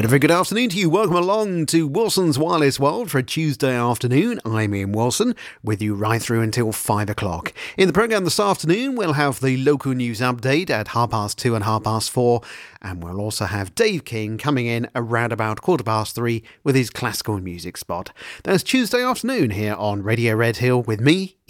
And a very good afternoon to you. Welcome along to Wilson's Wireless World for a Tuesday afternoon. I'm Ian Wilson, with you right through until 5 o'clock. In the programme this afternoon, we'll have the local news update at 2:30 and 4:30, and we'll also have Dave King coming in around about 3:15 with his classical music spot. That's Tuesday afternoon here on Radio Red Hill with me,